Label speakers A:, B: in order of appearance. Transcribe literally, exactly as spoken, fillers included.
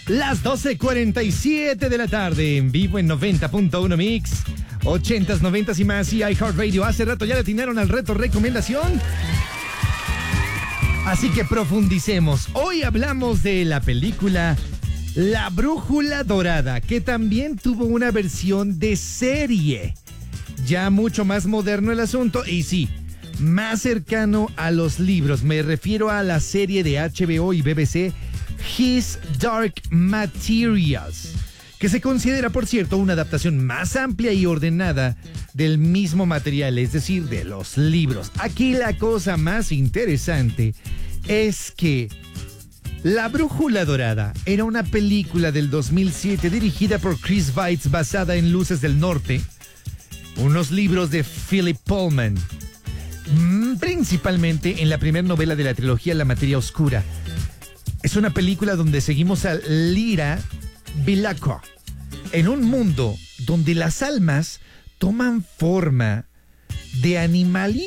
A: Las doce cuarenta y siete de la tarde, en vivo en noventa punto uno Mix, ochentas, noventas y más, y iHeartRadio. Hace rato ya le atinaron al reto recomendación. Así que profundicemos. Hoy hablamos de la película La Brújula Dorada, que también tuvo una versión de serie. Ya mucho más moderno el asunto, y sí, más cercano a los libros. Me refiero a la serie de H B O y B B C, His Dark Materials, que se considera, por cierto, una adaptación más amplia y ordenada del mismo material, es decir, de los libros. Aquí la cosa más interesante es que La Brújula Dorada era una película del dos mil siete dirigida por Chris Weitz, basada en Luces del Norte, unos libros de Philip Pullman, principalmente en la primera novela de la trilogía La Materia Oscura. Es una película donde seguimos a Lyra Belacqua en un mundo donde las almas toman forma de animalitos